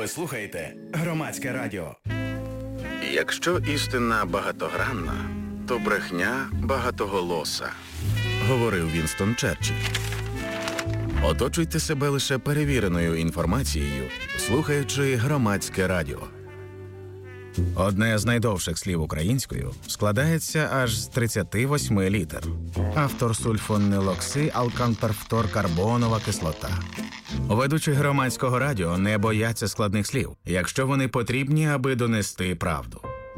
Ви слухаєте Громадське радіо. Якщо істина багатогранна, то брехня багатоголоса, говорив Вінстон Черчилль. Оточуйте себе лише перевіреною інформацією, слухаючи Громадське радіо. Одне з найдовших слів українською складається аж з 38 літер. Автор сульфонилоксиалканперфторкарбонова кислота. Ведучі Громадського радіо не бояться складних слів, якщо вони потрібні, аби донести правду.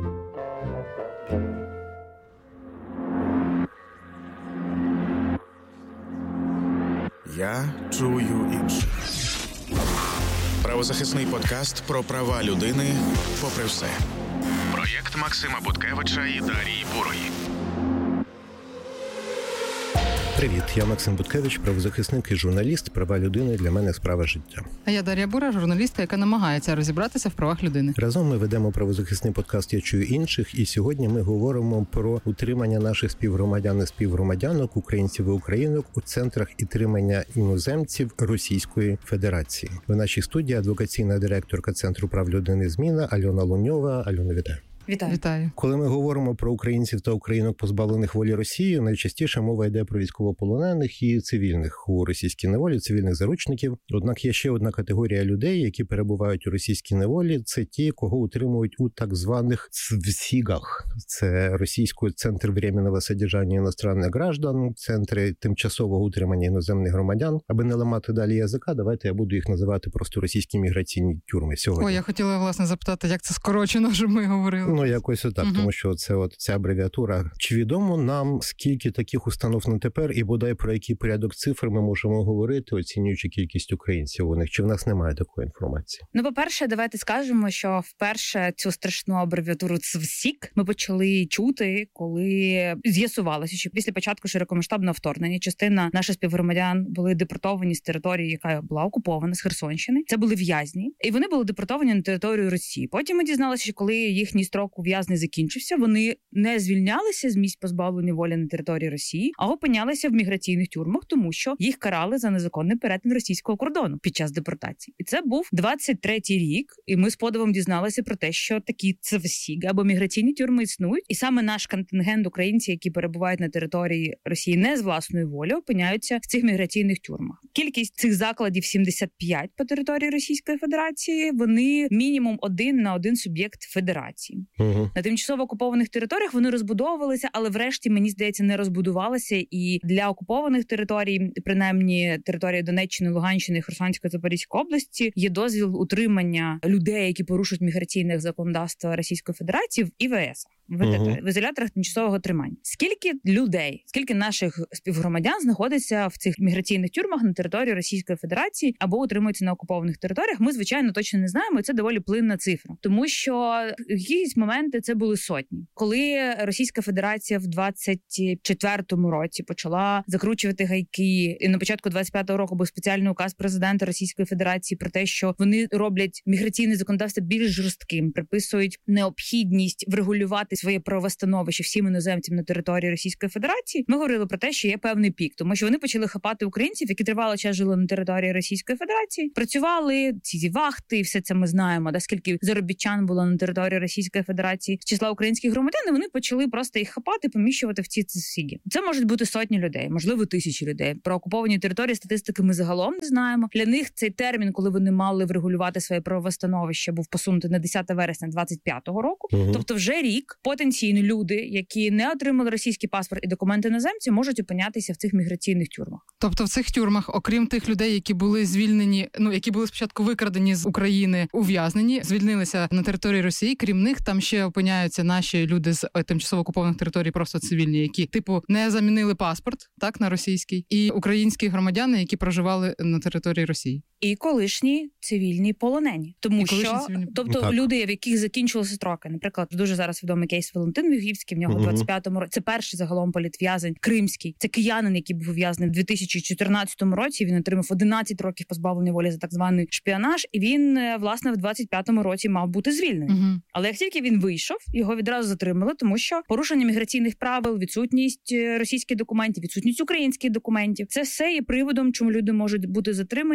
Я чую інше. Правозахисний подкаст про права людини попри все. Проєкт Максима Буткевича і Дарії Бурої. Привіт, я Максим Буткевич, правозахисник і журналіст. Права людини для мене справа життя. А я Дар'я Бура, журналістка, яка намагається розібратися в правах людини. Разом ми ведемо правозахисний подкаст «Я чую інших», і сьогодні ми говоримо про утримання наших співгромадян і співгромадянок, українців і українок у центрах і тримання іноземців Російської Федерації. В нашій студії адвокаційна директорка Центру прав людини «Зміна» Альона Луньова. Альона, вітаю. Вітаю. Коли ми говоримо про українців та українок, позбавлених волі Росією, найчастіше мова йде про військовополонених і цивільних у російській неволі, цивільних заручників. Однак є ще одна категорія людей, які перебувають у російській неволі. Це ті, кого утримують у так званих ЦВСІГах. Це російський центр временного содержання іностранних граждан, центри тимчасового утримання іноземних громадян. Аби не ламати далі язика, давайте я буду їх називати просто російські міграційні тюрми сьогодні. Ой, я хотіла, власне, запитати, як це скорочено, щоб ми говорили. Ну, якось отак, тому що ця абревіатура. Чи відомо нам, скільки таких установ на тепер, і бодай про який порядок цифр ми можемо говорити, оцінюючи кількість українців у них? Чи в нас немає такої інформації? Ну, по-перше, давайте скажемо, що вперше цю страшну абревіатуру ЦВСІК ми почали чути, коли з'ясувалося, що після початку широкомасштабного вторгнення частина наших співгромадян були депортовані з території, яка була окупована, з Херсонщини. Це були в'язні, і вони були депортовані на територію Росії. Потім ми дізналися, що коли їхній строк ув'язнень закінчився, вони не звільнялися з місць позбавлення волі на території Росії, а опинялися в міграційних тюрмах, тому що їх карали за незаконний перетин російського кордону під час депортації. І це був 23-й рік, і ми з подивом дізналися про те, що такі ЦВСІГ або міграційні тюрми існують, і саме наш контингент українців, які перебувають на території Росії не з власної волі, опиняються в цих міграційних тюрмах. Кількість цих закладів 75 по території Російської Федерації, вони мінімум 1 на 1 суб'єкт федерації. На тимчасово окупованих територіях вони розбудовувалися, але врешті, мені здається, не розбудувалися. І для окупованих територій, принаймні території Донеччини, Луганщини, Херсонської, Запорізької області, є дозвіл утримання людей, які порушують міграційне законодавство Російської Федерації в ІВС. В ізоляторах тимчасового тримання. Скільки людей, скільки наших співгромадян знаходиться в цих міграційних тюрмах на території Російської Федерації або утримуються на окупованих територіях, ми, звичайно, точно не знаємо, і це доволі плинна цифра. Тому що якісь моменти це були сотні. Коли Російська Федерація в 24-му році почала закручувати гайки, і на початку 25-го року був спеціальний указ президента Російської Федерації про те, що вони роблять міграційне законодавство більш жорстким, приписують необхідність врегулювати своє правове становище всім іноземцям на території Російської Федерації, ми говорили про те, що є певний пік, тому що вони почали хапати українців, які тривалий час жили на території Російської Федерації, працювали, ці вахти, все це ми знаємо, скільки заробітчан було на території Російської Федерації з числа українських громадян, і вони почали просто їх хапати, поміщувати в ці ЦВСІГи. Це можуть бути сотні людей, можливо, 1000 людей. Про окуповані території статистики ми загалом не знаємо. Для них цей термін, коли вони мали врегулювати своє правове становище, був посунутий на 10 вересня 25-го року. Тобто вже рік потенційні люди, які не отримали російський паспорт і документи іноземців, можуть опинятися в цих міграційних тюрмах. Тобто в цих тюрмах, окрім тих людей, які були звільнені, які були спочатку викрадені з України, ув'язнені, звільнилися на території Росії, крім них там ще опиняються наші люди з тимчасово окупованих територій, просто цивільні, які, не замінили паспорт, на російський, і українські громадяни, які проживали на території Росії. І колишні цивільні полонені. Тому що, люди, в яких закінчилися строки. Наприклад, дуже зараз відомий кейс Валентин Вігівський, в нього в 25-му році. Це перший загалом політв'язень кримський. Це киянин, який був ув'язнений в 2014 році. Він отримав 11 років позбавлення волі за так званий шпіонаж. І він, власне, в 25-му році мав бути звільнений. Але як тільки він вийшов, його відразу затримали, тому що порушення міграційних правил, відсутність російських документів, відсутність українських документів. Це все є приводом, чому люди можуть бути затримані, утримані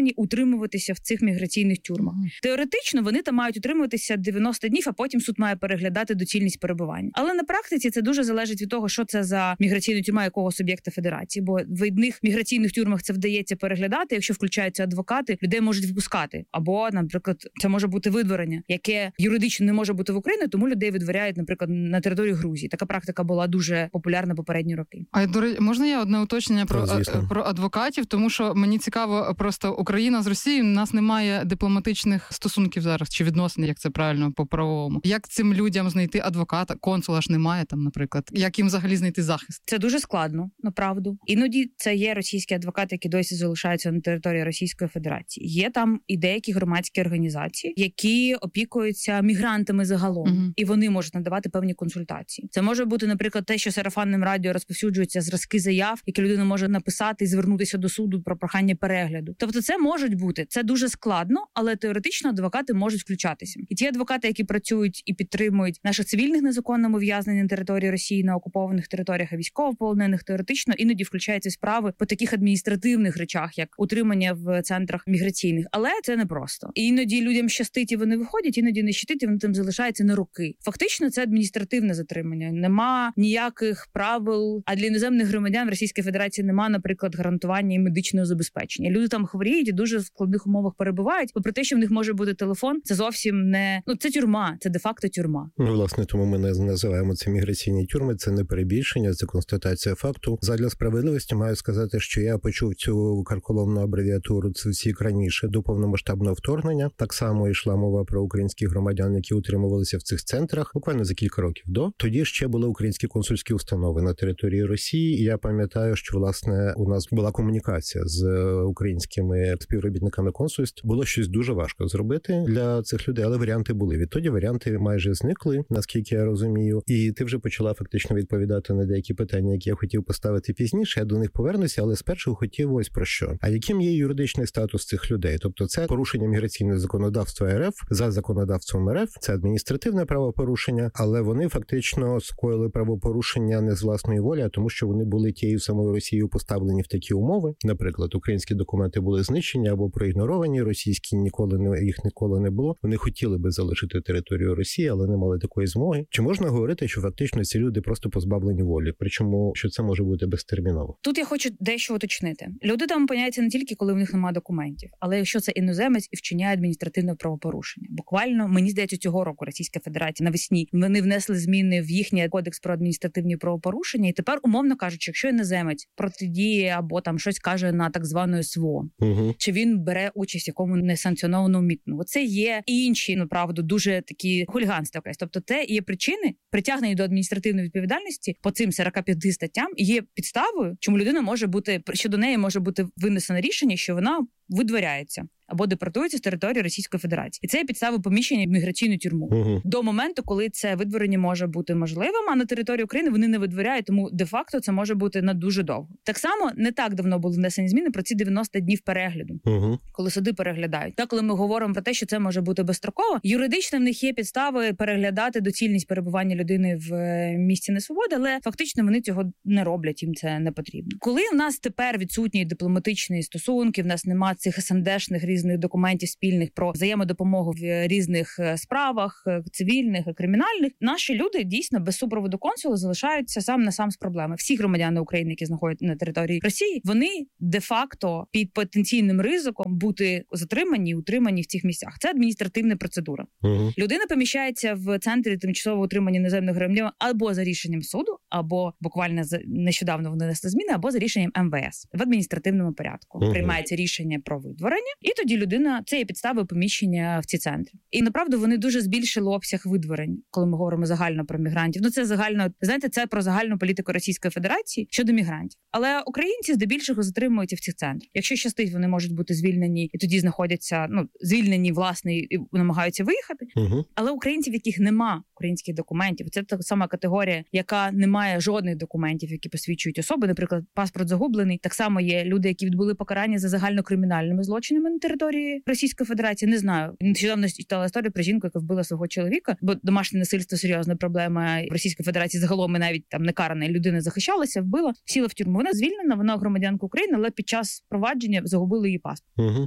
утримуватися в цих міграційних тюрмах. Теоретично вони там мають утримуватися 90 днів, а потім суд має переглядати доцільність перебування. Але на практиці це дуже залежить від того, що це за міграційна тюрма якого суб'єкта федерації. Бо в одних міграційних тюрмах це вдається переглядати, якщо включаються адвокати, людей можуть випускати. Або, наприклад, це може бути видворення, яке юридично не може бути в Україні, тому людей видворяють, наприклад, на території Грузії. Така практика була дуже популярна попередні роки. А до речі, можна я одне уточнення про адвокатів, тому що мені цікаво, просто Україна з Росією, у нас немає дипломатичних стосунків зараз, чи відносин, як це правильно по правовому. Як цим людям знайти адвоката? Консула ж немає там, наприклад. Як їм взагалі знайти захист? Це дуже складно, направду. Іноді це є російські адвокати, які досі залишаються на території Російської Федерації. Є там і деякі громадські організації, які опікуються мігрантами загалом, і вони можуть надавати певні консультації. Це може бути, наприклад, те, що сарафанним радіо розповсюджуються зразки заяв, які людина може написати і звернутися до суду про прохання перегляду. Тобто це можуть бути. Це дуже складно, але теоретично адвокати можуть включатися. І ті адвокати, які працюють і підтримують наших цивільних незаконному ув'язнень на території Росії, на окупованих територіях і військовополонених, теоретично іноді включаються справи по таких адміністративних речах, як утримання в центрах міграційних. Але це непросто. І іноді людям щастить, і вони виходять, іноді не щастить, і вони там залишаються на роки. Фактично це адміністративне затримання. Нема ніяких правил, а для іноземних громадян в Російській Федерації нема, наприклад, гарантування і медичного забезпечення. Люди там хворіють і дуже в складних умовах перебувають, попри те, що в них може бути телефон, це зовсім не... це тюрма, це де-факто тюрма. Власне, тому ми не називаємо це міграційні тюрми, це не перебільшення, це констатація факту. Задля справедливості маю сказати, що я почув цю карколомну абревіатуру ЦВСІК раніше, до повномасштабного вторгнення. Так само йшла мова про українських громадян, які утримувалися в цих центрах, буквально за кілька років до. Тоді ще були українські консульські установи на території Росії, і я пам'ятаю, що, власне, у нас була комунікація з українськими співробітниками консульств. Було щось дуже важко зробити для цих людей, але варіанти були. Відтоді варіанти майже зникли, наскільки я розумію. І ти вже почала фактично відповідати на деякі питання, які я хотів поставити пізніше. Я до них повернуся, але спершу хотів ось про що. А яким є юридичний статус цих людей? Тобто це порушення міграційного законодавства РФ за законодавством РФ, це адміністративне правопорушення, але вони фактично скоїли правопорушення не з власної волі, а тому, що вони були тією самою Росією поставлені в такі умови. Наприклад, українські документи були знищені або проігноровані, російські їх ніколи не було. Вони хотіли би залишити територію Росії, але не мали такої змоги. Чи можна говорити, що фактично ці люди просто позбавлені волі? Причому, що це може бути безтерміново? Тут я хочу дещо уточнити. Люди там опиняються не тільки, коли в них немає документів, але якщо це іноземець і вчиняє адміністративне правопорушення. Буквально, мені здається, цього року Російська Федерація навесні вони внесли зміни в їхній кодекс про адміністративні правопорушення, і тепер, умовно кажучи, якщо іноземець протидіє або там щось каже на так звану СВО, чи він бере участь в якому несанкціонованому мітингу, це є інші, направду, дуже такі хуліганства. Тобто це є причини притягнення до адміністративної відповідальності по цим 45 статтям, є підставою, чому людина може бути, щодо неї може бути винесено рішення, що вона видворяється або депортується з території Російської Федерації. І це є підстави поміщення в міграційну тюрму. До моменту, коли це видворення може бути можливим, а на території України вони не видворяють, тому де-факто це може бути на дуже довго. Так само не так давно були внесені зміни про ці 90 днів перегляду, коли суди переглядають. Так, коли ми говоримо про те, що це може бути безстроково, юридично в них є підстави переглядати доцільність перебування людини в місці несвободи, але фактично вони цього не роблять, їм це не потрібно. Коли в нас тепер відсутні дипломатичні стосунки, в нас немає цих СНДшних різних документів спільних про взаємодопомогу в різних справах, цивільних і кримінальних, наші люди дійсно без супроводу консула залишаються сам на сам з проблеми. Всі громадяни України, які знаходяться на території Росії, вони де-факто під потенційним ризиком бути затримані і утримані в цих місцях. Це адміністративна процедура. Людина поміщається в центрі тимчасового утримання іноземних громадян або за рішенням суду, або буквально нещодавно вони внесли зміни, або за рішенням МВС в адміністративному порядку. Приймається рішення про видворення, і тоді людина, це є підстави поміщення в ці центри. І направду вони дуже збільшили обсяг видворень, коли ми говоримо загально про мігрантів. Це загально, знаєте, це про загальну політику Російської Федерації щодо мігрантів. Але українці здебільшого затримуються в цих центрах. Якщо щастить, вони можуть бути звільнені і тоді знаходяться, звільнені, власне, і намагаються виїхати. Але українців, яких нема українських документів, це та сама категорія, яка не має жодних документів, які посвідчують особи, наприклад, паспорт загублений. Так само є люди, які відбули покарання за загальнокримінальними злочинами на території Російської Федерації. Не знаю. Нещодавно читала історію про жінку, яка вбила свого чоловіка, бо домашнє насильство – серйозна проблема в Російській Федерації загалом, і навіть там не карана людина захищалася, вбила, сіла в тюрму. Вона звільнена, вона громадянка України, але під час провадження загубили її паспорт.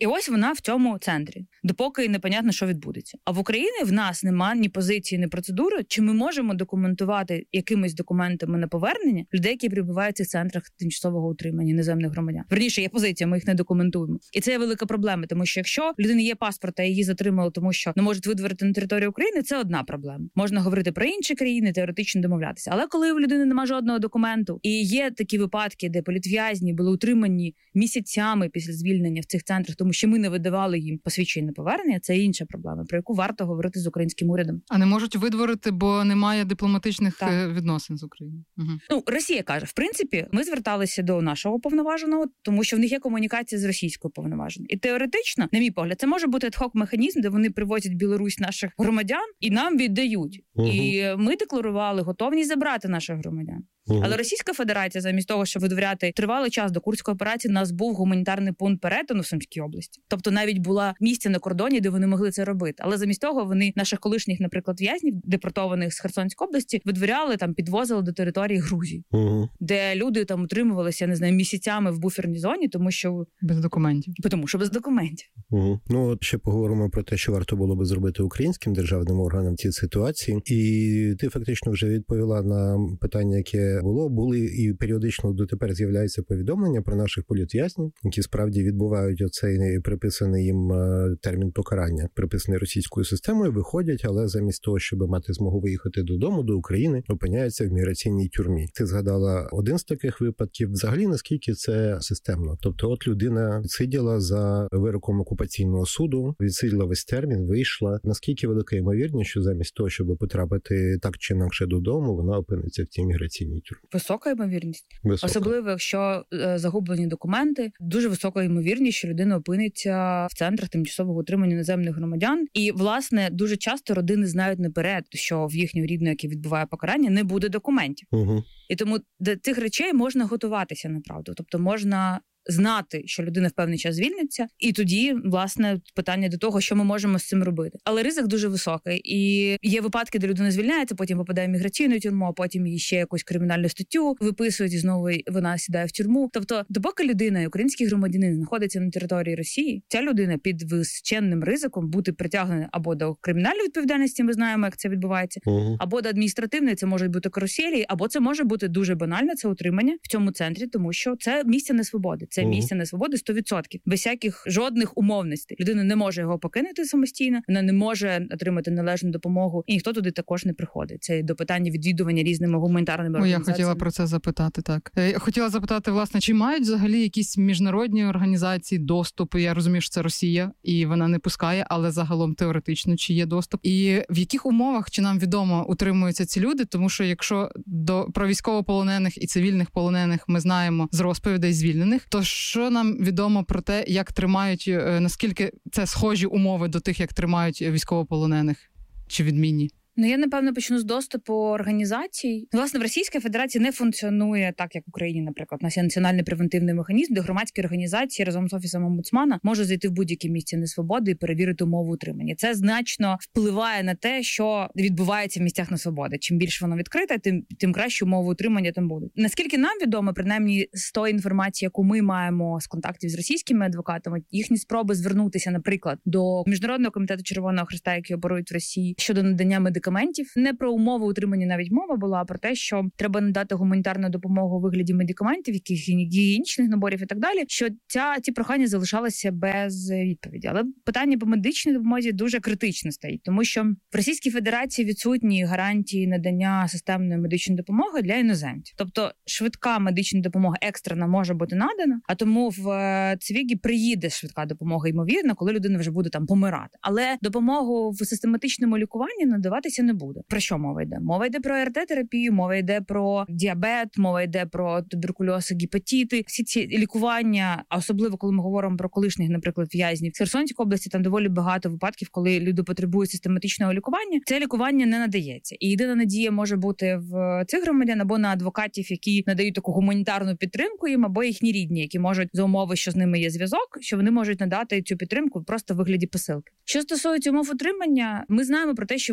І ось вона в цьому центрі, допоки непонятно, що відбудеться. А в Україні в нас нема ні позиції, ні процедури, чи ми можемо документувати якимись документами на повернення людей, які перебувають в цих центрах тимчасового утримання іноземних громадян. Верніше, є позиція, ми їх не документуємо. І це є велика проблема, тому що якщо в людини є паспорт, а її затримали, тому що не можуть видворити на територію України, це одна проблема. Можна говорити про інші країни, теоретично домовлятися. Але коли у людини немає жодного документу, і є такі випадки, де політв'язні були утримані місяцями після звільнення в цих центрах, тому що ми не видавали їм посвідчення на повернення, це інша проблема, про яку варто говорити з українським урядом. А не можуть видворити, бо немає дипломатичних відносин з Україною. Угу. Росія каже, в принципі, ми зверталися до нашого повноваженого, тому що в них є комунікація з російською повноваженою. І теоретично, на мій погляд, це може бути ad-hoc-механізм, де вони привозять в Білорусь наших громадян і нам віддають. Угу. І ми декларували готовність забрати наших громадян. Але Російська Федерація, замість того, щоб видворяти тривалий час до Курської операції, у нас був гуманітарний пункт перетину в Сумській області. Тобто навіть була місце на кордоні, де вони могли це робити. Але замість того вони наших колишніх, наприклад, в'язнів, депортованих з Херсонської області, видворяли, підвозили до території Грузії, де люди там утримувалися, не знаю, місяцями в буферній зоні, тому що без документів. Тому що без документів. Ну, от ще поговоримо про те, що варто було би зробити українським державним органам в цій ситуації. І ти фактично вже відповіла на питання, яке були і періодично дотепер з'являються повідомлення про наших політв'язнів, які справді відбувають оцей приписаний їм термін покарання, приписаний російською системою, виходять, але замість того, щоб мати змогу виїхати додому, до України, опиняються в міграційній тюрмі. Ти згадала один з таких випадків. Взагалі, наскільки це системно? Тобто, от людина відсиділа за вироком окупаційного суду, відсиділа весь термін, вийшла. Наскільки велика ймовірність, що замість того, щоб потрапити так чи інакше додому, вона опиниться в цій міграційній тюрмі? Висока ймовірність. Висока. Особливо, якщо загублені документи, дуже висока ймовірність, що людина опиниться в центрах тимчасового утримання іноземних громадян. І, власне, дуже часто родини знають наперед, що в їхнього рідного, який відбуває покарання, не буде документів. Угу. І тому до цих речей можна готуватися, направду. Тобто можна знати, що людина в певний час звільниться, і тоді, власне, питання до того, що ми можемо з цим робити. Але ризик дуже високий. І є випадки, де людина звільняється, потім попадає в міграційну тюрму, а потім їй ще якусь кримінальну статтю виписують, і знову вона сідає в тюрму. Тобто, допоки людина, український громадянин, знаходиться на території Росії, ця людина під височенним ризиком бути притягнена або до кримінальної відповідальності, ми знаємо, як це відбувається, або до адміністративної, це можуть бути каруселі, або це може бути дуже банальне, це утримання в цьому центрі, тому що це місце несвободи. Це місце несвободи 100%. Без всяких жодних умовностей. Людина не може його покинути самостійно, вона не може отримати належну допомогу, і ніхто туди також не приходить. Це до питання відвідування різними гуманітарними організаціями. Я хотіла про це запитати, так. Хотіла запитати, власне, чи мають взагалі якісь міжнародні організації доступ? Я розумію, що це Росія, і вона не пускає, але загалом теоретично, чи є доступ? І в яких умовах, чи нам відомо, утримуються ці люди? Тому що якщо про військовополонених і цивільних полонених ми знаємо з розповідей звільнених, то що нам відомо про те, як тримають, наскільки це схожі умови до тих, як тримають військовополонених, чи відмінні? Я, напевно, почну з доступу організацій. Власне, в Російській Федерації не функціонує так, як в Україні, наприклад. У нас є національний превентивний механізм, де громадські організації разом з Офісом омбудсмана можуть зайти в будь-яке місце несвободи і перевірити умови утримання. Це значно впливає на те, що відбувається в місцях несвободи. Чим більше воно відкрите, тим краще умови утримання там будуть. Наскільки нам відомо, принаймні з тої інформації, яку ми маємо з контактів з російськими адвокатами, їхні спроби звернутися, наприклад, до Міжнародного комітету Червоного Хреста, який оперують в Росії, щодо надання медикаментів, не про умови утримання навіть мова була, а про те, що треба надати гуманітарну допомогу у вигляді медикаментів, яких гігієнічних наборів і так далі, що ці прохання залишалися без відповіді. Але питання по медичній допомозі дуже критично стоїть, тому що в Російській Федерації відсутні гарантії надання системної медичної допомоги для іноземців. Тобто швидка медична допомога екстрена може бути надана, а тому в Цвігі приїде швидка допомога, ймовірно, коли людина вже буде там помирати. Але допомогу в систематичному лікуванні надаватися не буде. Про що мова йде? Мова йде про РТ-терапію, мова йде про діабет, мова йде про туберкульоз, гепатити. Всі ці лікування, а особливо коли ми говоримо про колишніх, наприклад, в'язнів в Херсонській області, там доволі багато випадків, коли люди потребують систематичного лікування. Це лікування не надається. І єдина надія може бути в цих громадян або на адвокатів, які надають таку гуманітарну підтримку їм, або їхні рідні, які можуть за умови, що з ними є зв'язок, що вони можуть надати цю підтримку просто в вигляді посилки. Що стосується умов утримання, ми знаємо про те, що вони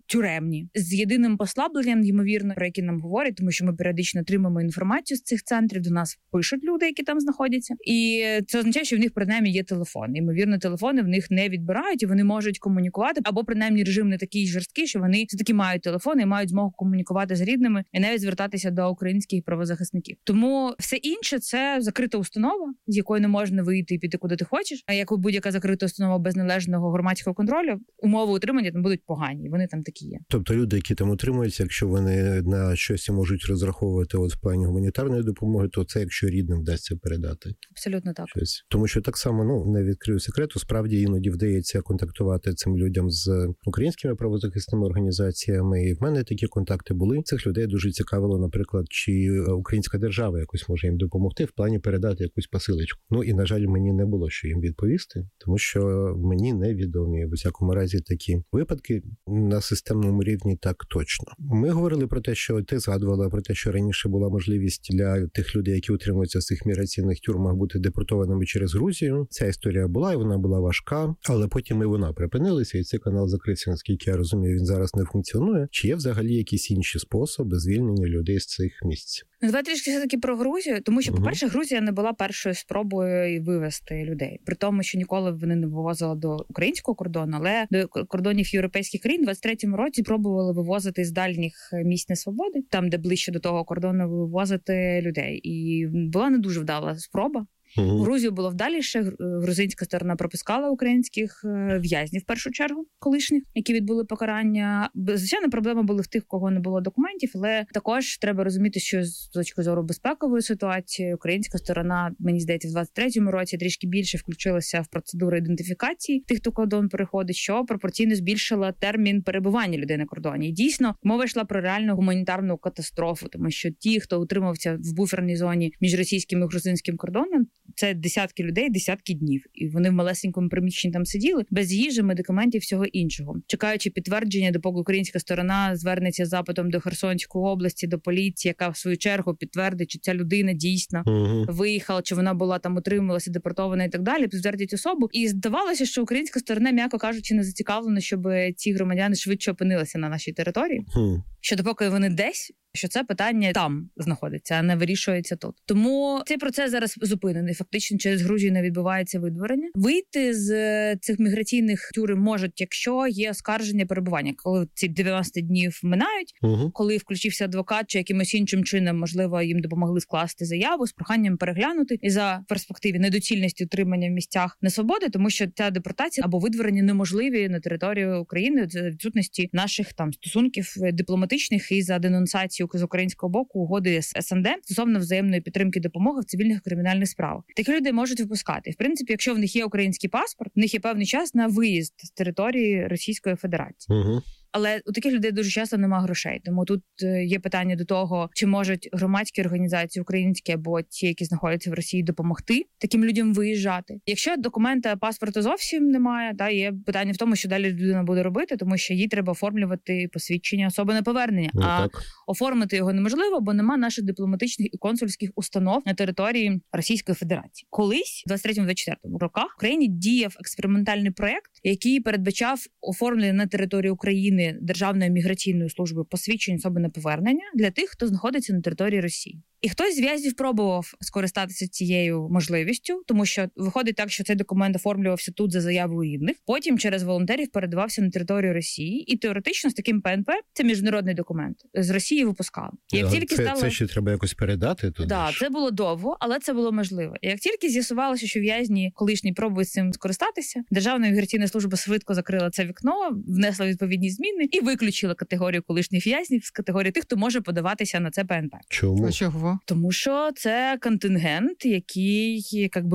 тюремні, з єдиним послабленням, ймовірно, про які нам говорять, тому що ми періодично отримуємо інформацію з цих центрів, до нас пишуть люди, які там знаходяться, і це означає, що в них принаймні є телефон. Ймовірно, телефони в них не відбирають, і вони можуть комунікувати, або принаймні режим не такий жорсткий, що вони все-таки мають телефони і мають змогу комунікувати з рідними і навіть звертатися до українських правозахисників. Тому все інше – це закрита установа, з якої не можна вийти і піти куди ти хочеш. А як будь-яка закрита установа без належного громадського контролю, умови утримання там будуть погані, вони там такі є. Тобто люди, які там утримуються, якщо вони на щось можуть розраховувати в плані гуманітарної допомоги, то це якщо рідним вдасться передати. Абсолютно так. Щось. Тому що так само, не відкрию секрету, справді іноді вдається контактувати цим людям з українськими правозахисними організаціями. І в мене такі контакти були. Цих людей дуже цікавило, наприклад, чи українська держава якось може їм допомогти в плані передати якусь посилочку. І, на жаль, мені не було що їм відповісти, тому що мені невідомі, в усякому разі, такі випадки на системному рівні так точно. Ми говорили про те, що ти згадувала про те, що раніше була можливість для тих людей, які утримуються в цих міграційних тюрмах, бути депортованими через Грузію. Ця історія була, і вона була важка, але потім і вона припинилася, і цей канал закрився, наскільки я розумію, він зараз не функціонує. Чи є взагалі якісь інші способи звільнення людей з цих місць? Давай трішки все-таки про Грузію, тому що, по-перше, Грузія не була першою спробою вивезти людей. При тому, що ніколи вони не вивозили до українського кордону, але до кордонів європейських країн в 23-му році пробували вивозити з дальніх місць несвободи, там, де ближче до того кордону, вивозити людей. І була не дуже вдала спроба. У Грузію було вдаліше. Грузинська сторона пропускала українських в'язнів в першу чергу, колишніх, які відбули покарання. Звичайно, проблеми були в тих, кого не було документів, але також треба розуміти, що з точки зору безпекової ситуації українська сторона, мені здається, в 23-му році трішки більше включилася в процедуру ідентифікації тих, хто кордон переходить, що пропорційно збільшила термін перебування людей на кордоні. І дійсно, мова йшла про реальну гуманітарну катастрофу, тому що ті, хто утримався в буферній зоні між російським і грузинським кордоном, це десятки людей, десятки днів. І вони в малесенькому приміщенні там сиділи, без їжі, медикаментів, всього іншого. Чекаючи підтвердження, допоки українська сторона звернеться з запитом до Херсонської області, до поліції, яка в свою чергу підтвердить, чи ця людина дійсно виїхала, чи вона була там, утрималася, депортована і так далі, підтвердять особу. І здавалося, що українська сторона, м'яко кажучи, не зацікавлена, щоб ці громадяни швидше опинилися на нашій території. Що допоки вони десь, що це питання там знаходиться, а не вирішується тут. Тому цей процес зараз зупинений. Фактично через Грузію не відбувається видворення. Вийти з цих міграційних тюрем можуть, якщо є оскарження перебування. Коли ці 90 днів минають, коли включився адвокат чи якимось іншим чином, можливо, їм допомогли скласти заяву з проханням переглянути і за перспективі недоцільності утримання в місцях несвободи, тому що ця депортація або видворення неможливі на території України за відсутності наших там стосунків дипломатичних і за денонсацію з українського боку угоди з СНД стосовно взаємної підтримки допомоги в цивільних і кримінальних справах. Такі люди можуть випускати. В принципі, якщо в них є український паспорт, в них є певний час на виїзд з території Російської Федерації. Але у таких людей дуже часто немає грошей. Тому тут є питання до того, чи можуть громадські організації українські або ті, які знаходяться в Росії, допомогти таким людям виїжджати. Якщо документа паспорту зовсім немає, та є питання в тому, що далі людина буде робити, тому що їй треба оформлювати посвідчення особи на повернення. Оформити його неможливо, бо нема наших дипломатичних і консульських установ на території Російської Федерації. Колись, в 23-24 роках, в Україні діяв експериментальний проєкт, який передбачав оформлення на території України Державної міграційної служби посвідчень особи на повернення для тих, хто знаходиться на території Росії. І хтось з в'язнів пробував скористатися цією можливістю, тому що виходить так, що цей документ оформлювався тут за заявою рідних, потім через волонтерів передавався на територію Росії, і теоретично з таким ПНП, це міжнародний документ, з Росії випускали. Як тільки це ще треба якось передати туди? Так, це було довго, але це було можливо. І як тільки з'ясувалося, що в'язні колишні пробують цим скористатися, Державна міграційна служба швидко закрила це вікно, внесла відповідні зміни і виключила категорію колишніх в'язнів з категорії тих, хто може подаватися на це ПНП. Чому? А чого? Тому що це контингент, який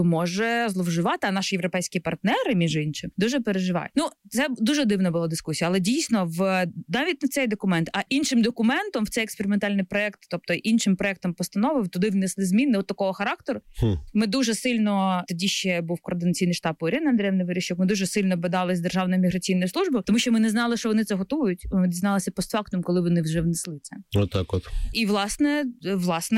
може зловживати, а наші європейські партнери, між іншим, дуже переживають. Це дуже дивна була дискусія, але дійсно навіть не цей документ, а іншим документом в цей експериментальний проект, тобто іншим проектом постанови, туди внесли зміни от такого характеру. Ми дуже сильно, тоді ще був координаційний штаб у Ірини Андріївни Верещук, ми дуже сильно бадали з Державною міграційною службою, тому що ми не знали, що вони це готують. Ми дізналися постфактум, коли вони вже внесли це. Отак от. І власне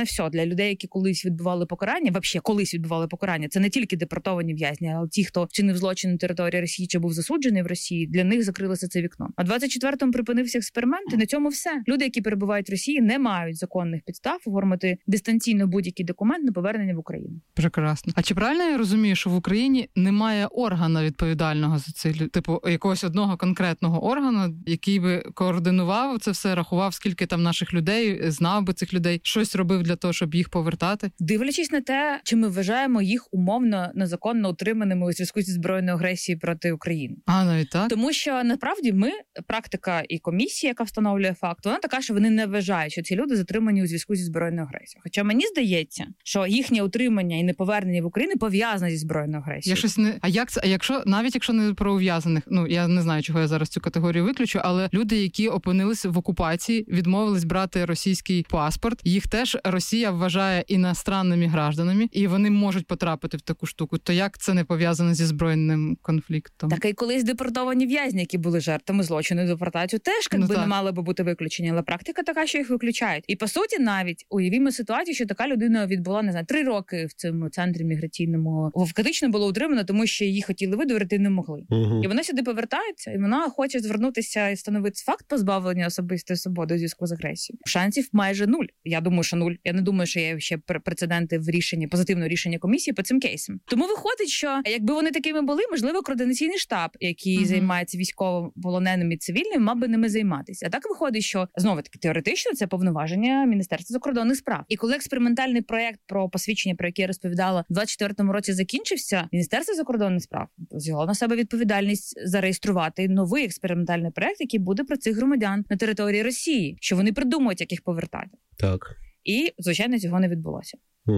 все для людей, які колись відбували покарання. Взагалі, колись відбували покарання. Це не тільки депортовані в'язні, але ті, хто вчинив злочин на території Росії чи був засуджений в Росії. Для них закрилося це вікно. А 24-му припинився експеримент. І на цьому все. Люди, які перебувають в Росії, не мають законних підстав оформити дистанційно будь-який документ на повернення в Україну. Прекрасно. А чи правильно я розумію, що в Україні немає органу відповідального за це, типу якогось одного конкретного органу, який би координував це все, рахував, скільки там наших людей, знав би цих людей, щось робив для того, щоб їх повертати? Дивлячись на те, чи ми вважаємо їх умовно незаконно утриманими у зв'язку зі збройною агресією проти України. Навіть так? Тому що насправді практика і комісія, яка встановлює факт, вона така, що вони не вважають, що ці люди затримані у зв'язку зі збройною агресією. Хоча мені здається, що їхнє утримання і неповернення в Україну пов'язане зі збройною агресією. Я щось не... А як це? А якщо навіть якщо не про ув'язаних, я не знаю, чого я зараз цю категорію виключу, але люди, які опинилися в окупації, відмовились брати російський паспорт, їх теж Росія вважає іностранними гражданами, і вони можуть потрапити в таку штуку. То як це не пов'язано зі збройним конфліктом? Так і колись депортовані в'язні, які були жертвами злочину і депортацію, теж не мали би бути виключені, але практика така, що їх виключають. І по суті, навіть уявімо ситуацію, що така людина відбула, не знаю, 3 роки в цьому центрі міграційному. Фактично було утримано, тому що її хотіли видворити і не могли. І вона сюди повертається, і вона хоче звернутися і встановити факт позбавлення особистої свободи у зв'язку з агресією. Шансів майже 0. Я думаю, що 0. Я не думаю, що є ще прецеденти в рішенні, позитивного рішення комісії по цим кейсам. Тому виходить, що якби вони такими були, можливо, координаційний штаб, який займається військовополоненими і цивільними, мав би ними займатися. А так виходить, що знову-таки теоретично це повноваження Міністерства закордонних справ. І коли експериментальний проєкт про посвідчення, про який я розповідала, в 24-му році закінчився, Міністерство закордонних справ взяло на себе відповідальність зареєструвати новий експериментальний проєкт, який буде про цих громадян на території Росії, що вони придумають, як їх повертати. Так. І, звичайно, цього не відбулося.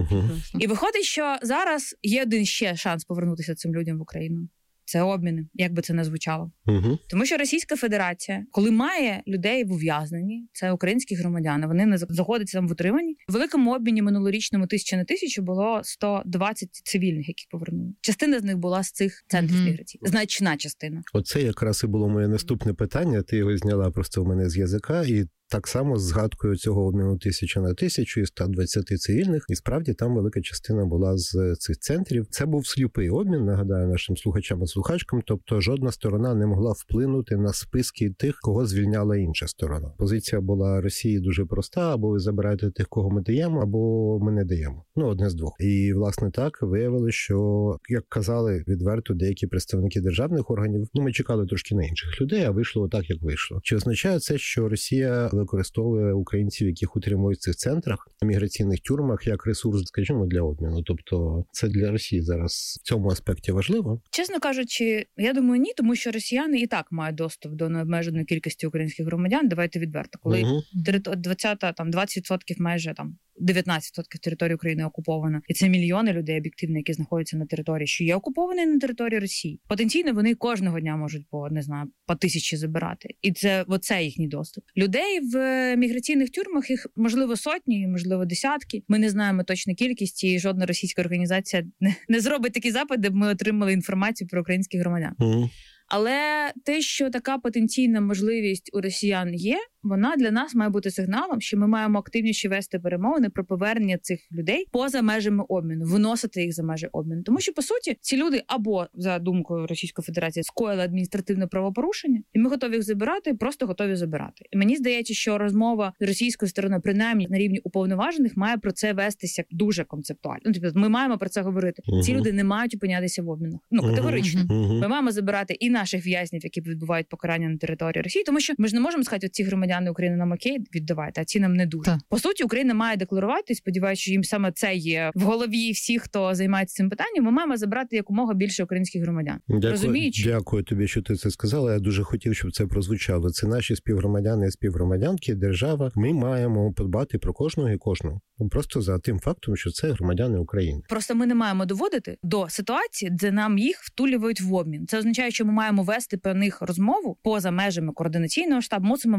І виходить, що зараз є один ще шанс повернутися цим людям в Україну. Це обміни, як би це не звучало. Тому що Російська Федерація, коли має людей в ув'язненні, це українські громадяни, вони не знаходяться там в утриманні. В великому обміні минулорічному 1000 на 1000 було 120 цивільних, яких повернули. Частина з них була з цих центрів міграції. Значна частина. Оце якраз і було моє наступне питання. Ти його зняла просто в мене з язика, і так само з згадкою цього обміну 1000 на 1000 і 120 цивільних. І справді там велика частина була з цих центрів. Це був сліпий обмін, нагадаю нашим слухачам і слухачкам, тобто жодна сторона не могла вплинути на списки тих, кого звільняла інша сторона. Позиція була Росії дуже проста: або ви забираєте тих, кого ми даємо, або ми не даємо. Одне з двох. І, власне, так виявилося, що, як казали відверто деякі представники державних органів, ми чекали трошки на інших людей, а вийшло так, як вийшло. Чи означає це, що Росія використовує українців, яких утримують в цих центрах, міграційних тюрмах, як ресурс, скажімо, для обміну? Тобто це для Росії зараз в цьому аспекті важливо? Чесно кажучи, я думаю, ні, тому що росіяни і так мають доступ до необмеженої кількості українських громадян. Давайте відверто. Коли 20% майже 19% території України окуповано. І це мільйони людей об'єктивно, які знаходяться на території, що є окуповані на території Росії. Потенційно вони кожного дня можуть по 1000 забирати. І це оце їхній доступ. Людей в міграційних тюрмах, їх можливо сотні, можливо десятки. Ми не знаємо точну кількість, і жодна російська організація не зробить такий запит, де б ми отримали інформацію про українських громадян. Але те, що така потенційна можливість у росіян є, вона для нас має бути сигналом, що ми маємо активніше вести перемовини про повернення цих людей поза межами обміну, виносити їх за межі обміну. Тому що, по суті, ці люди або, за думкою Російської Федерації, скоїли адміністративне правопорушення, і ми готові їх забирати, просто готові забирати. І мені здається, що розмова з російською стороною, принаймні на рівні уповноважених, має про це вестися дуже концептуально. Тобто ми маємо про це говорити. Ці люди не мають опинятися в обмінах. Категорично. Ми маємо забирати і наших в'язнів, які відбувають покарання на території Росії, тому що ми ж не можемо сказати, ці громадяни України нам окей, віддавайте, а ці нам не дуже. По суті, Україна має декларувати, сподіваюся, що їм саме це є в голові всіх, хто займається цим питанням. Ми маємо забрати якомога більше українських громадян. Дякую тобі, що ти це сказала. Я дуже хотів, щоб це прозвучало. Це наші співгромадяни і співгромадянки, держава. Ми маємо подбати про кожного і кожного. Просто за тим фактом, що це громадяни України. Просто ми не маємо доводити до ситуації, де нам їх втулюють в обмін. Це означає, що ми маємо вести про них розмову поза межами координаційного штабу, мусимо вести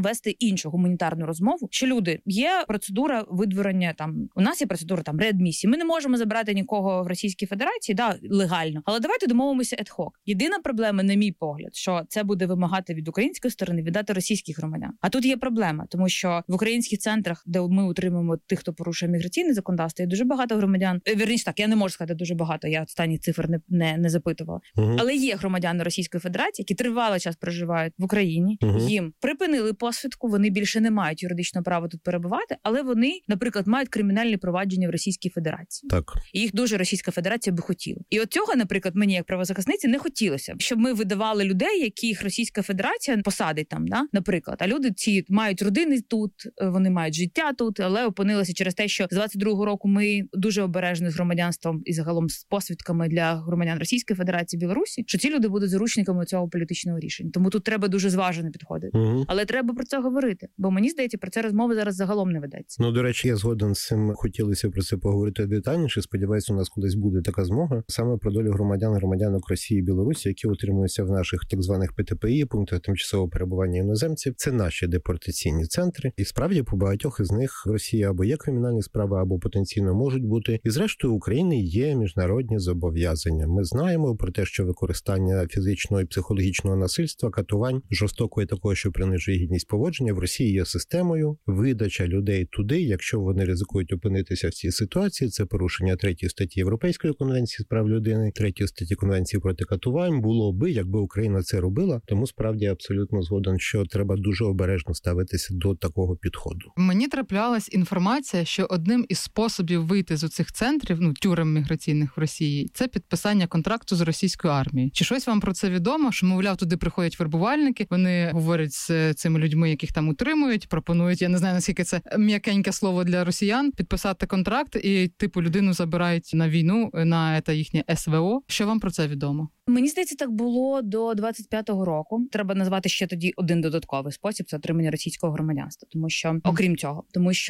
іншу гуманітарну розмову, що люди, є процедура видворення, там, у нас є процедура там реадмісії, ми не можемо забрати нікого в Російській Федерації, да, легально, але давайте домовимося ad-hoc. Єдина проблема, на мій погляд, що це буде вимагати від української сторони віддати російських громадян. А тут є проблема, тому що в українських центрах, де ми утримуємо тих, хто порушує міграційне законодавство, є дуже багато громадян. Вірніше так, я не можу сказати дуже багато, я останніх цифр не запитувала. Але є громадяни Російської Федерації, які тривалий час проживають в Україні, їм припинили посвідку, вони більше не мають юридичного права тут перебувати, але вони, наприклад, мають кримінальні провадження в Російській Федерації. Так. І їх дуже Російська Федерація би хотіла. І от цього, наприклад, мені як правозахисниці не хотілося, щоб ми видавали людей, яких Російська Федерація посадить там, да, наприклад. А люди ці мають родини тут, вони мають життя тут, але опинилися через те, що з 22-го року ми дуже обережні з громадянством і загалом з посвідками для громадян Російської Федерації, Білорусі, що ці люди будуть заручниками цього політичного рішення. Тому тут треба дуже зважено підходити. Але треба про це говорити, бо мені здається, про це розмови зараз загалом не ведеться. Ну, до речі, я згоден з цим. Хотілося про це поговорити детальніше. Сподіваюся, у нас колись буде така змога. Саме про долю громадянок Росії і Білорусі, які утримуються в наших так званих ПТПІ, пунктах тимчасового перебування іноземців. Це наші депортаційні центри. І справді по багатьох із них в Росії або є кримінальні справи, або потенційно можуть бути. І зрештою, у України є міжнародні зобов'язання. Ми знаємо про те, що використання фізичного і психологічного насильства, катувань, жорстокої такого, що принижує гідність поводження, в Росії є системою. Видача людей туди, якщо вони ризикують опинитися в цій ситуації, це порушення 3 статті Європейської конвенції з прав людини, 3 статті Конвенції проти катувань. Було би, якби Україна це робила. Тому справді абсолютно згоден, що треба дуже обережно ставитися до такого підходу. Мені траплялась інформація, що одним із способів вийти з оцих центрів, тюрем міграційних в Росії, це підписання контракту з російською армією. Чи щось вам про це відомо? Що, мовляв, туди приходять вербувальники, вони говорять з цими людьми, яких там утримують, пропонують, я не знаю, наскільки це м'якеньке слово для росіян, підписати контракт і, людину забирають на війну, на їхнє СВО. Що вам про це відомо? Мені здається, так було до 25-го року. Треба назвати ще тоді один додатковий спосіб – це отримання російського громадянства. Тому що, окрім цього,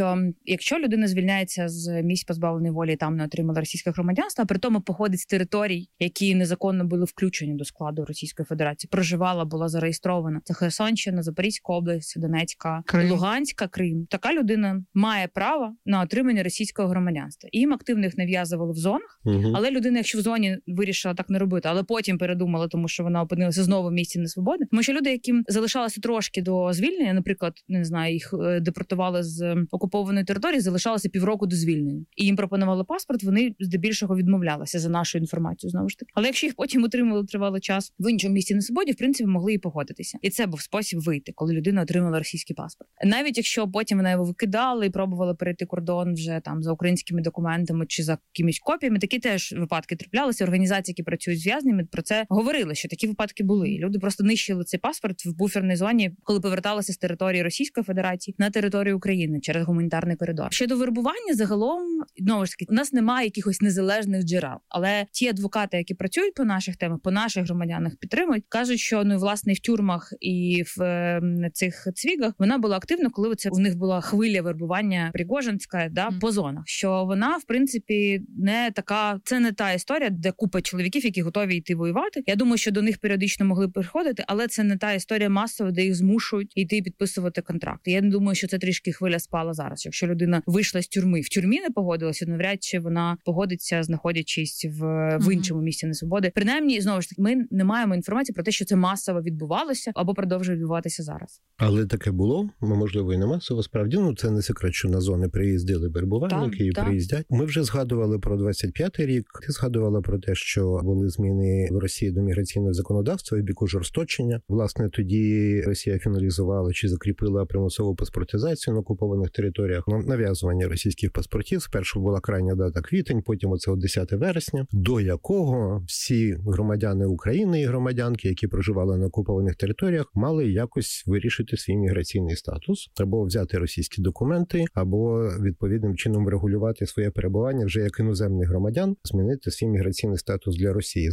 якщо людина звільняється з місць позбавленої волі і там не отримала російське громадянство, а при тому походить з територій, які незаконно були включені до складу Російської Федерації, проживала, була зареєстрована. Це Херсонщина, Запорізька область, Донецька, Крим. Луганська, Крим. Така людина має право на отримання російського громадянства. І їм активно їх нав'язували в зонах, але людина, якщо в зоні вирішила так не робити, але потім передумала, тому що вона опинилася знову в місці несвободи. Тому що люди, яким залишалося трошки до звільнення, наприклад, не знаю, їх депортували з окупованої території, залишалося півроку до звільнення. І їм пропонували паспорт, вони здебільшого відмовлялися за нашу інформацію, знову ж таки. Але якщо їх потім утримували тривалий час в іншому місці несвободі, в принципі, могли і погодитися. І це був спосіб вийти, коли людина отримала російський паспорт. Навіть якщо потім вона його викидала і пробувала перейти кордон вже там за українськими документами чи за якимись копіями, такі теж випадки траплялися. Організації, які працюють з в'язнями, про це говорили, що такі випадки були. І люди просто нищили цей паспорт в буферній зоні, коли поверталися з території Російської Федерації на територію України через гуманітарний коридор. Щодо вербування, загалом, знову ж таки, у нас немає якихось незалежних джерел. Але ті адвокати, які працюють по наших темах, по наших громадянах підтримують, кажуть, що власне в тюрмах і в цих цвігах вона була активна, коли у них була хвиля вербування Пригожинська, по зонах. Що вона, в принципі, не така, це не та історія, де купа чоловіків, які готові йти воювати. Я думаю, що до них періодично могли приходити, але це не та історія масова, де їх змушують йти підписувати контракти. Я не думаю, що це трішки хвиля спала зараз. Якщо людина вийшла з тюрми, в тюрмі не погодилася, навряд чи вона погодиться, знаходячись в іншому місці несвободи. Принаймні, знову ж таки, ми не маємо інформації про те, що це масово відбувалося або продовжує відбуватися зараз. Але таке було, можливо, і не масово. Справді, це не секрет, що на зони приїздили вербувальники і приїздять. Ми вже згадували про 25-й рік. Ти згадувала про те, що були зміни в Росії до міграційного законодавства в бік ужорсточення. Власне, тоді Росія фіналізувала чи закріпила примусову паспортизацію на окупованих територіях, нав'язування російських паспортів. Спершу була крайня дата квітень, потім оце 10 вересня, до якого всі громадяни України і громадянки, які проживали на окупованих територіях, мали якось вирішити свій міграційний статус, або взяти російські документи, або відповідним чином врегулювати своє перебування вже як іноземних громадян, змінити свій міграційний статус для Росії. Зрозуміло,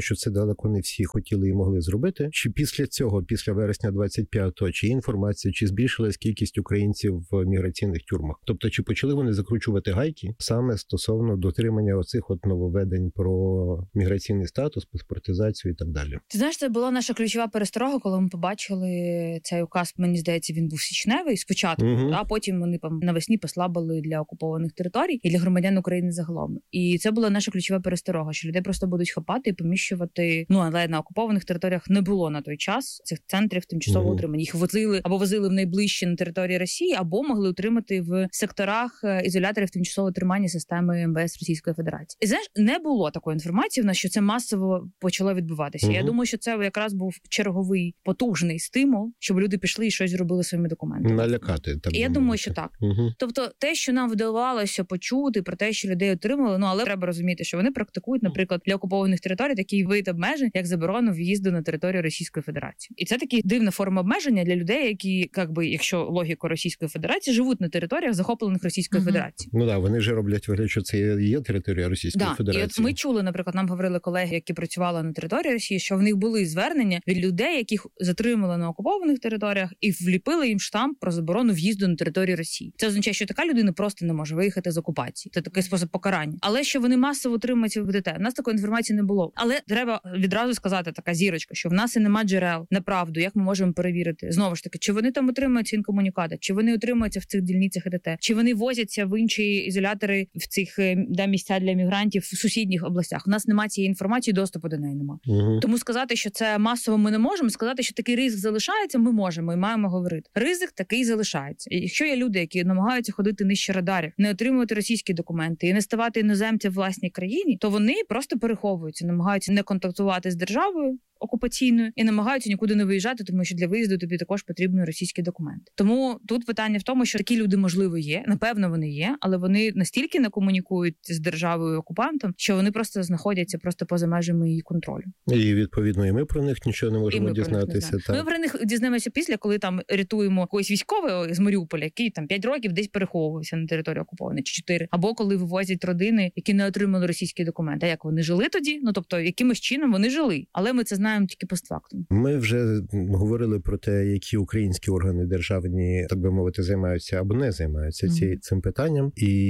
що це далеко не всі хотіли і могли зробити. Чи після цього, після вересня 25-го, чи інформація, чи збільшилась кількість українців в міграційних тюрмах? Тобто, чи почали вони закручувати гайки саме стосовно дотримання оцих от нововведень про міграційний статус, паспортизацію і так далі? Ти знаєш, це була наша ключова пересторога, коли ми побачили цей указ, мені здається, він був січневий спочатку, а потім вони навесні послабили для окупованих територій і для громадян України загалом. І це була наша ключова пересторога, що людей просто будуть хапати і поміщувати. Але на окупованих територіях не було на той час цих центрів тимчасового утримання. Їх возили в найближчі на території Росії, або могли утримати в секторах ізоляторів тимчасового тримання системи МВС Російської Федерації. І знаєш, не було такої інформації в нас, що це масово почало відбуватися. Я думаю, що це якраз був черговий потужний стимул, щоб люди пішли і щось зробили своїми документами. Налякати. І я думаю, що так. Тобто те, що нам вдавалося почути про те, що людей отримали, але треба розуміти, що вони практикують, наприклад, для окупованих територій такий вид обмежень, як заборону в'їзду на територію Російської Федерації. І це такі дивна форма обмеження для людей, які, якщо логіку Російської Федерації, живуть на територіях, захоплених Російською Федерацією. Вони ж роблять вигляд, що це є територія Російської Федерації. І от ми чули, наприклад, нам говорили колеги, які працювали на території Росії, що в них були звернення від людей, яких затримали на окупованих територіях і вліпили їм штамп про заборону в'їзду на територію Росії. Це означає, що така людина просто не може виїхати з окупації. Це такий спосіб покарання. Але що вони масово отримують в ВДТ, у нас такої інформації не було. Але треба відразу сказати, така зірочка, що в нас і нема джерел на правду, як ми можемо перевірити. Знову ж таки, чи вони там отримують інкомунікати, чи вони отримуються в цих дільницях ВДТ, чи вони возяться в інші ізолятори в цих місця для мігрантів в сусідніх областях. У нас немає цієї інформації, доступу до неї немає. Тому сказати, що це масово ми не можемо, сказати, що такий ризик залишається, ми можемо і маємо говорити. Ризик такий залишається. І якщо є люди, які намагаються ходити нижче радарів, не отримувати російські документи і не ставати іноземцем в власній країні, то вони просто переховуються, намагаються не контактувати з державою окупаційною і намагаються нікуди не виїжджати, тому що для виїзду тобі також потрібні російські документи. Тому тут питання в тому, що такі люди, можливо, є, напевно, вони є, але вони настільки не комунікують з державою окупантом, що вони просто знаходяться поза межами її контролю. І відповідно, і ми про них нічого не можемо дізнатися. Ми про них дізнаємося після, коли там рятуємо когось військового з Маріуполя, який там 5 років десь переховувався на території окупованої, чи 4, або коли вивозять родини, які не отримали російські документи. А як вони жили тоді? Тобто якимось чином вони жили, але ми це знаємо тільки постфактум. Ми вже говорили про те, які українські органи державні, так би мовити, займаються або не займаються цим питанням.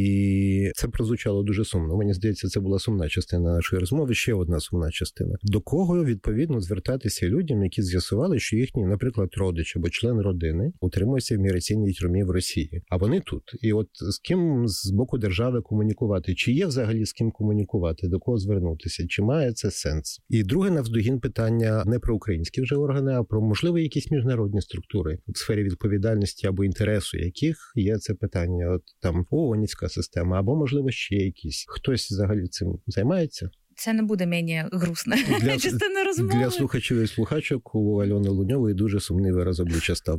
І це прозвучало дуже сумно. Мені здається, це була сумна частина нашої розмови. Ще одна сумна частина. До кого, відповідно, звертатися людям, які з'ясували, що їхній, наприклад, родич або член родини утримується в міграційній тюрмі в Росії. А вони тут. І от з ким з боку держави комунікувати? Чи є взагалі з ким комунікувати? До кого звернутися? Чи має це сенс? І друге навздогін питання не про українські вже органи, а про, можливо, якісь міжнародні структури в сфері відповідальності або інтересу яких є це питання. От там ООНівська система, або, можливо, ще якісь. Хтось взагалі цим займається? Це не буде мені грустно. Частина розмови. Для слухачів і слухачок у Альони Луньової дуже сумний вираз обличчя став.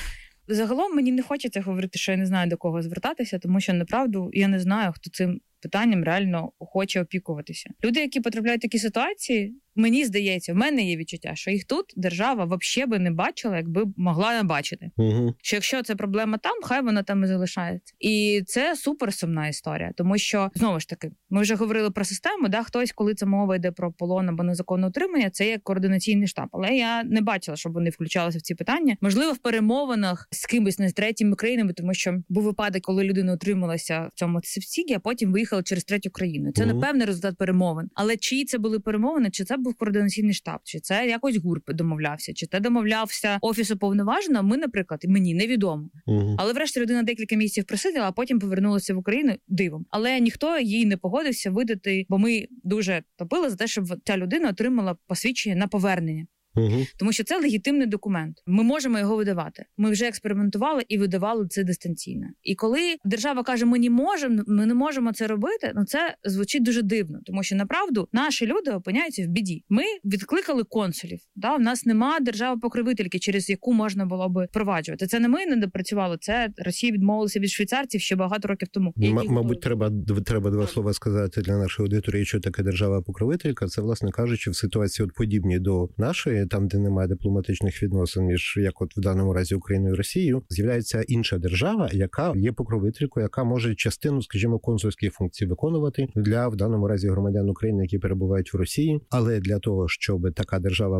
Загалом мені не хочеться говорити, що я не знаю, до кого звертатися, тому що, направду, я не знаю, хто цим питанням реально хоче опікуватися. Люди, які потрапляють в такі ситуації, мені здається, в мене є відчуття, що їх тут держава взагалі би не бачила, якби могла не бачити. Що якщо це проблема там, хай вона там і залишається. І це супер сумна історія, тому що, знову ж таки, ми вже говорили про систему, хтось, коли це мова йде про полон або незаконне утримання, це є координаційний штаб. Але я не бачила, щоб вони включалися в ці питання. Можливо, в перемовинах з кимось, не з третіми країнами, тому що був випадок, коли людина утрималася в цьому субсидії, а потім виїхала через третю країну. Це, напевне, результат перемовин. Але чиї це були перемовини, чи це був координаційний штаб, чи це якось ГУР домовлявся, чи це домовлявся Офіс Уповноваженого, ми, наприклад, мені невідомо. Але врешті людина декілька місяців просиділа, а потім повернулася в Україну дивом. Але ніхто їй не погодився видати, бо ми дуже топили за те, щоб ця людина отримала посвідчення на повернення. Тому що це легітимний документ. Ми можемо його видавати. Ми вже експериментували і видавали це дистанційно. І коли держава каже, ми не можемо це робити, це звучить дуже дивно. Тому що, направду, наші люди опиняються в біді. Ми відкликали консулів. В нас нема держави-покровительки, через яку можна було би впроваджувати. Це не ми не допрацювали, це Росія відмовилася від швейцарців ще багато років тому. Мабуть, треба два слова сказати для нашої аудиторії, що таке держава-покровителька. Це, власне кажучи, в ситуації подібній до нашої, країнами, там, де немає дипломатичних відносин між, як от в даному разі, Україною і Росією, з'являється інша держава, яка є покровителькою, яка може частину, скажімо, консульських функцій виконувати для, в даному разі, громадян України, які перебувають в Росії. Але для того, щоб така держава